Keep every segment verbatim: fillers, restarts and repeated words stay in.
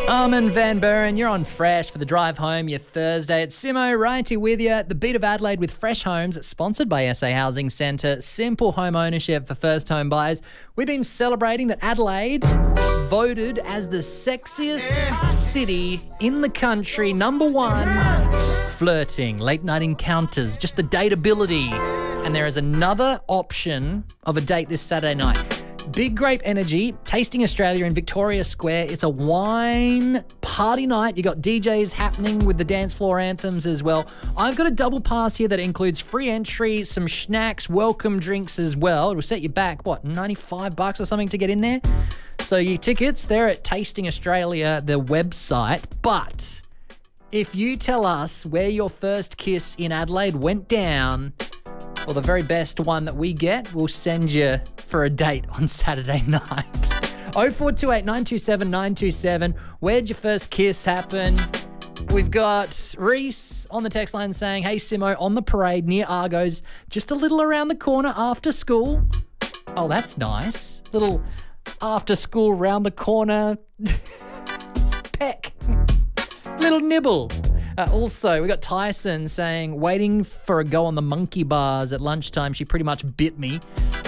Armin van Buren, you're on Fresh for the drive home, your Thursday. It's Simo, right here with you at the beat of Adelaide with Fresh Homes, sponsored by S A Housing Centre. Simple home ownership for first home buyers. We've been celebrating that Adelaide voted as the sexiest city in the country. Number one, flirting, late night encounters, just the dateability. And there is another option of a date this Saturday night. Big Grape Energy, Tasting Australia in Victoria Square. It's a wine party night. You got D Js happening with the dance floor anthems as well. I've got a double pass here that includes free entry, some snacks, welcome drinks as well. It'll set you back, what, ninety-five bucks or something to get in there? So your tickets, they're at Tasting Australia, the website. But if you tell us where your first kiss in Adelaide went down, well, the very best one that we get, we'll send you for a date on Saturday night. oh four two eight, nine two seven, nine two seven. Where'd your first kiss happen? We've got Reese on the text line saying, hey, Simo, on the parade near Argos, just a little around the corner after school. Oh, that's nice. Little after school round the corner peck. Little nibble. Uh, also, we got Tyson saying, waiting for a go on the monkey bars at lunchtime. She pretty much bit me.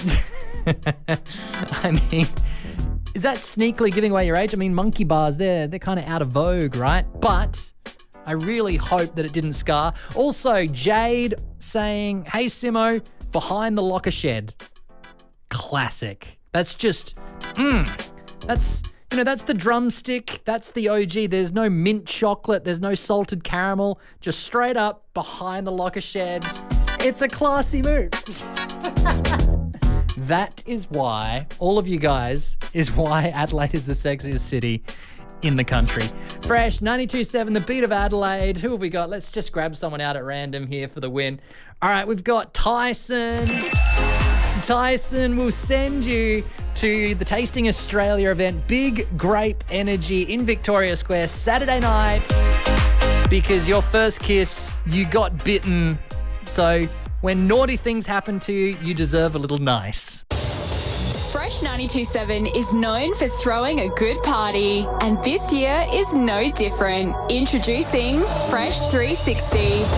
I mean, is that sneakily giving away your age? I mean, monkey bars, they're, they're kind of out of vogue, right? But I really hope that it didn't scar. Also, Jade saying, hey, Simo, behind the locker shed. Classic. That's just, mmm, that's... You know, that's the drumstick. That's the O G. There's no mint chocolate. There's no salted caramel. Just straight up behind the locker shed. It's a classy move. That is why, all of you guys, is why Adelaide is the sexiest city in the country. Fresh, ninety-two point seven, the beat of Adelaide. Who have we got? Let's just grab someone out at random here for the win. All right, we've got Tyson. Tyson will send you to the Tasting Australia event, Big Grape Energy in Victoria Square, Saturday night, because your first kiss, you got bitten. So when naughty things happen to you, you deserve a little nice. Fresh ninety-two point seven is known for throwing a good party, and this year is no different. Introducing Fresh three sixty.